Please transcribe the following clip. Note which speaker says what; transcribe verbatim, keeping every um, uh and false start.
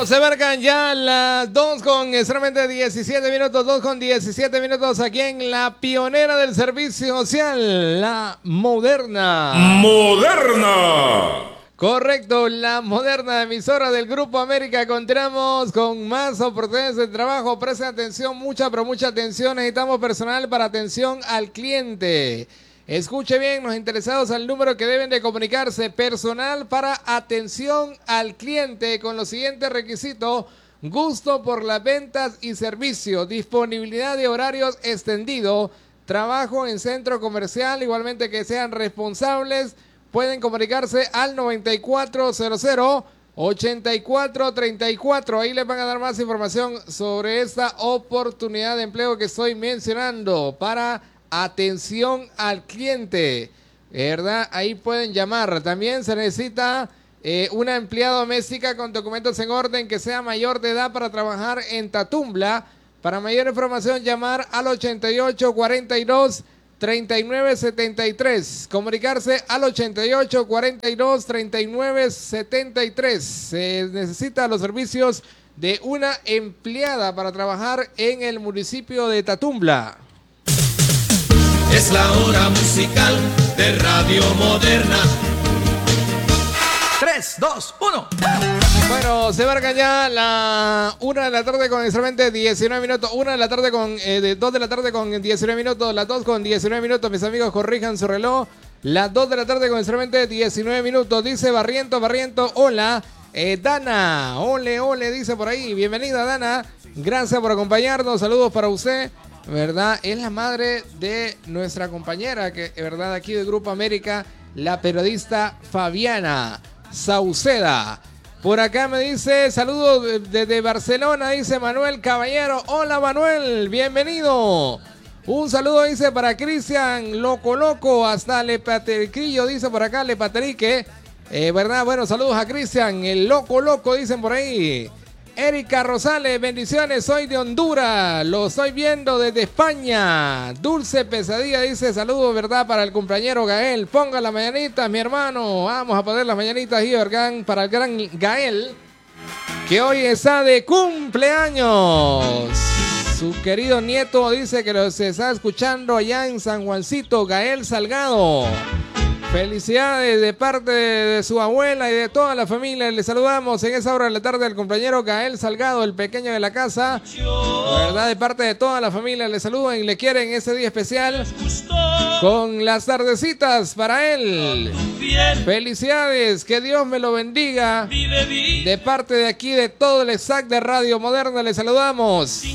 Speaker 1: Bueno, se marcan ya las dos con solamente diecisiete minutos, dos con diecisiete minutos aquí en la pionera del servicio social, la Moderna.
Speaker 2: ¡Moderna!
Speaker 1: Correcto, la Moderna, emisora del Grupo América. Contamos con más oportunidades de trabajo. Presten atención, mucha, pero mucha atención. Necesitamos personal para atención al cliente. Escuche bien, los interesados al número que deben de comunicarse. Personal para atención al cliente con los siguientes requisitos: gusto por las ventas y servicio, disponibilidad de horarios extendido, trabajo en centro comercial, igualmente que sean responsables. Pueden comunicarse al noventa y cuatro cero cero, ochenta y cuatro treinta y cuatro. Ahí les van a dar más información sobre esta oportunidad de empleo que estoy mencionando para atención al cliente, ¿verdad? Ahí pueden llamar. También se necesita eh, una empleada doméstica con documentos en orden que sea mayor de edad para trabajar en Tatumbla. Para mayor información, llamar al ochenta y ocho cuarenta y dos treinta y nueve setenta y tres. Comunicarse al ochenta y ocho cuarenta y dos treinta y nueve setenta y tres. Se necesita los servicios de una empleada para trabajar en el municipio de Tatumbla.
Speaker 3: Es la hora musical de Radio Moderna.
Speaker 4: tres, dos, uno.
Speaker 1: Bueno, se marca ya la una de la tarde con solamente diecinueve minutos. Una de la tarde con, eh, de dos de la tarde con diecinueve minutos. Las dos con diecinueve minutos, mis amigos, corrijan su reloj. Las dos de la tarde con solamente diecinueve minutos. Dice Barriento, Barriento, hola. Eh, Dana, ole, ole, dice por ahí. Bienvenida, Dana. Gracias por acompañarnos. Saludos para usted. ¿Verdad? Es la madre de nuestra compañera, que, ¿verdad? Aquí del Grupo América, la periodista Fabiana Sauceda. Por acá me dice, saludos desde Barcelona, dice Manuel Caballero. Hola, Manuel, bienvenido. Un saludo, dice, para Cristian Loco Loco, hasta Lepateriquillo, dice por acá, Lepaterique. Eh, ¿Verdad? Bueno, saludos a Cristian, el Loco Loco, dicen por ahí. Erika Rosales, bendiciones, soy de Honduras, lo estoy viendo desde España. Dulce Pesadilla dice, saludos, ¿verdad? Para el cumpleañero Gael, ponga las mañanitas, mi hermano. Vamos a poner las mañanitas y organ para el gran Gael, que hoy está de cumpleaños. Su querido nieto dice que los está escuchando allá en San Juancito, Gael Salgado. Felicidades de parte de su abuela y de toda la familia. Le saludamos en esa hora de la tarde al compañero Gael Salgado, el pequeño de la casa. La verdad, de parte de toda la familia le saludan y le quieren ese día especial con las tardecitas para él. Felicidades, que Dios me lo bendiga. De parte de aquí, de todo el staff de Radio Moderna, le saludamos.